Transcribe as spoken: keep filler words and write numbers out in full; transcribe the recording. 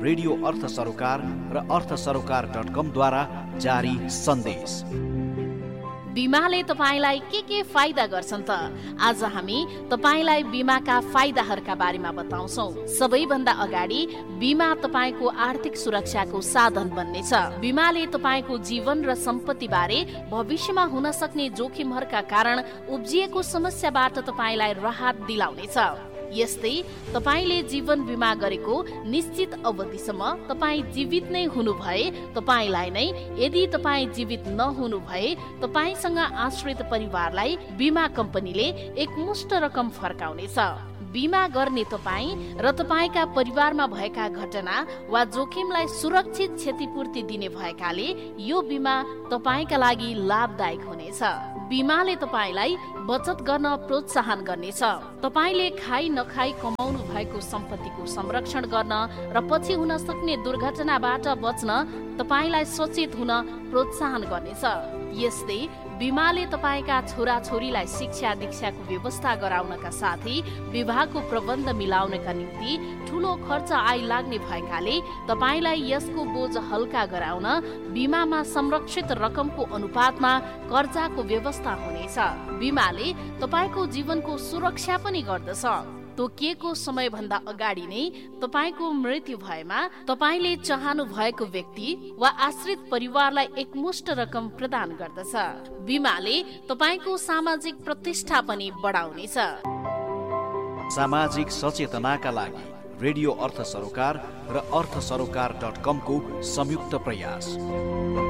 Radio अर्थ सरोकार र अर्थ सरोकार डट कम द्वारा जारी सन्देश। बिमाले तपाईलाई के के फाइदा गर्छन् त आज हामी तपाईलाई बिमाका फाइदाहरूका बारेमा बताउँछौ। सबैभन्दा अगाडि बिमा तपाईको आर्थिक सुरक्षाको साधन बन्नेछ। बिमाले तपाईको जीवन र सम्पत्ति बारे भविष्यमा हुन सक्ने जोखिमहरूका कारण उब्जिएको समस्याबाट तपाईलाई राहत दिलाउनेछ। यस्तै तपाईले जीवन बिमा गरेको निश्चित अवधिसम्म तपाई जीवित नै हुनु भए तपाईलाई नै, यदि तपाई जीवित नहुनु भए तपाईसँग आश्रित परिवारलाई बिमा कम्पनीले एकमुष्ट रकम फर्काउनेछ। बिमा गर्ने तपाई र तपाईका परिवारमा भएका घटना वा जोखिमलाई सुरक्षित क्षतिपूर्ति दिने भएकाले यो बिमा तपाईका लागि लाभदायक हुनेछ। बिमाले तपाईलाई बचत गर्न प्रोत्साहन गर्नेछ। तपाईले खाई नखाई कमाउनु भएको सम्पत्तिको संरक्षण गर्न र पछि हुन सक्ने दुर्घटनाबाट बच्न तपाईलाई सचेत हुन प्रोत्साहन गर्नेछ। यस्तै बिमाले तपाईका छोराछोरीलाई शिक्षा दीक्षाको व्यवस्था गराउनका साथै विवाहको प्रबन्ध मिलाउनका निम्ति ठूलो खर्च आइलाग्ने भएकाले तपाईलाई यसको बोझ हल्का गराउन बिमामा संरक्षित रकमको अनुपातमा कर्जाको व्यवस्था हुनेछ। बिमाले तपाईको जीवनको सुरक्षा पनि गर्दछ। तोकिएको समयभन्दा अगाडि नै तपाईको मृत्यु भएमा तपाईले चाहनु भएको व्यक्ति वा आश्रित परिवारलाई एकमुष्ट रकम प्रदान गर्दछ। बिमाले तपाईको सामाजिक प्रतिष्ठा पनि बढाउनेछ। सामाजिक सचेतनाका लागि रेडियो अर्थ सरोकार र अर्थ सरोकार डट कम को संयुक्त प्रयास।